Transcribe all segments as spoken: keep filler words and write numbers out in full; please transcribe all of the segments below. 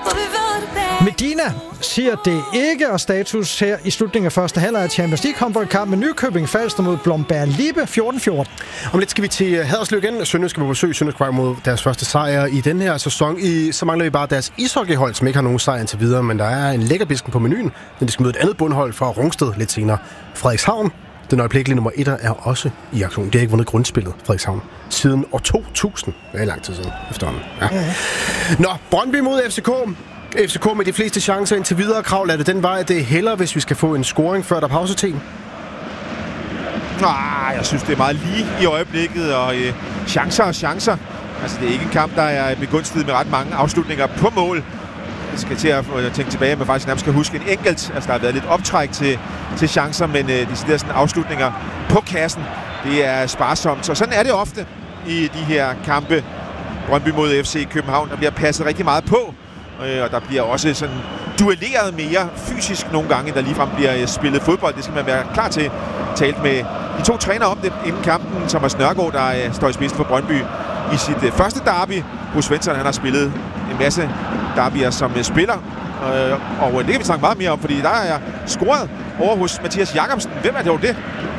Medina siger det ikke, og status her i slutningen af første halvleg af Champions League håndboldkamp med Nykøbing Falster mod Blomberg Lippe fjorten fjorten. Om lidt skal vi til Haderslev igen. Sønderjyske skal på besøg. Sønderjyske mod deres første sejr i den her sæson. I, så mangler vi bare deres ishockeyhold, som ikke har nogen sejr indtil videre, men der er en lækkerbisken på menuen. Men de skal møde et andet bundhold fra Rungsted lidt senere. Frederikshavn, den øjeblikkelige nummer et, er også i aktion. Det har ikke vundet grundspillet, Frederikshavn, siden år to tusind. Det er lang tid siden efterhånden. Ja. Ja. Nå, Brøndby mod F C K. F C K med de fleste chancer indtil videre. Krav, er det den vej, det er hellere, hvis vi skal få en scoring før der er pausetid? Ah, jeg synes, det er meget lige i øjeblikket, og øh, chancer og chancer. Altså, det er ikke en kamp, der er begunstiget med ret mange afslutninger på mål. Jeg skal til at tænke tilbage, at man faktisk nærmest skal huske en enkelt. Altså, der har været lidt optræk til, til chancer, men øh, de sidder sådan afslutninger på kassen. Det er sparsomt, så sådan er det ofte i de her kampe. Brøndby mod F C København, der bliver passet rigtig meget på. Og der bliver også sådan duelleret mere fysisk nogle gange, der ligefrem bliver spillet fodbold. Det skal man være klar til. Talt med de to trænere om det inden kampen. Thomas Nørgaard, der står i spidsen for Brøndby i sit første derby. Bo Svensson, han har spillet en masse derbyer som spiller. Og det kan vi snakke meget mere om, fordi der er scoret over hos Mathias Jacobsen. Hvem er det jo det?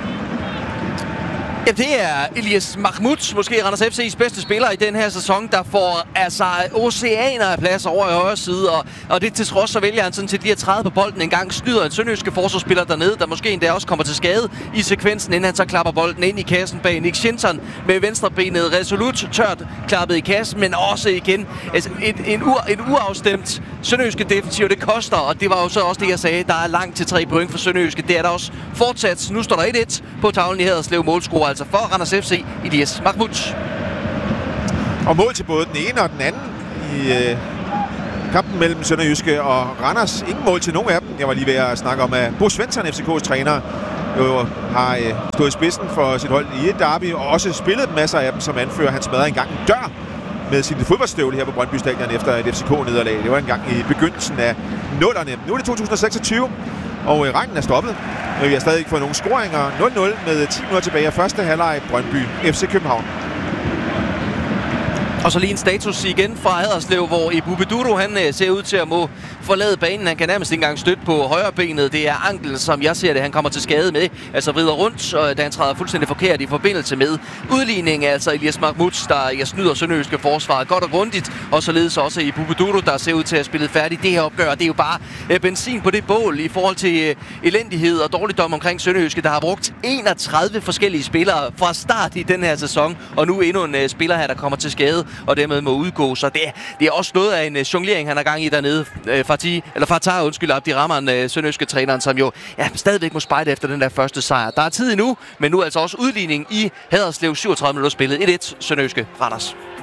Ja, det er Elias Mahmoud, måske Randers F C's bedste spiller i den her sæson, der får altså oceaner af plads over i højre side, og, og det til trods så vælger han sådan til lige at træde på bolden en gang, snyder en sønderjyske forsvarsspiller dernede, der måske endda også kommer til skade i sekvensen, inden han så klapper bolden ind i kassen bag Nick Schinton med venstrebenet resolut tørt klappet i kassen, men også igen altså et, en, ur, en uafstemt sønderjyske defensiv, det koster, og det var jo så også det, jeg sagde, der er langt til tre point for sønderjyske, det er der også fortsat. Nu står der et et på tavlen i Haderslev, målscorer altså for Randers F C, Elias Mahmoud. Og mål til både den ene og den anden i øh, kampen mellem Sønderjyske og Randers. Ingen mål til nogen af dem. Jeg var lige ved at snakke om, at Bo Svensson, F C K's træner, jo har øh, stået i spidsen for sit hold i et derby, og også spillet masser af dem som anfører. Han smadrede engang en dør med sin fodboldstøvle her på Brøndby Stadion efter et F C K-nederlag. Det var engang i begyndelsen af nullerne. Nu er det to tusind og seksogtyve. Og regnen er stoppet. Vi har stadig ikke fået nogen scoringer. nul nul med ti minutter tilbage af første halvleg. Brøndby F C København. Og så lige en status igen fra Haderslev, hvor Ebu Beduro, han ser ud til at må forlade banen. Han kan nærmest ikke engang støtte på højre benet. Det er ankel, som jeg ser det, han kommer til skade med. Altså vrider rundt, og da han træder fuldstændig forkert i forbindelse med udligning. Altså Elias Mahmoud, der jeg snyder sønderjyske forsvaret godt og grundigt. Og således også Ebu Beduro, der ser ud til at have spillet færdigt det her opgør. Det er jo bare benzin på det bål i forhold til elendighed og dårligdom omkring sønderjyske, der har brugt enogtredive forskellige spillere fra start i den her sæson. Og nu endnu en spiller her, der kommer til skade og dermed må udgå. Så det, det er også noget af en jonglering, han har gang i dernede. Fatih, eller Fatah, undskyld, Abdirahman, sønderjyske træneren, som jo ja, stadigvæk må spejde efter den der første sejr. Der er tid endnu, men nu altså også udligning i Haderslev, syvogtredive minutter spillet. et et Sønderjyske Randers.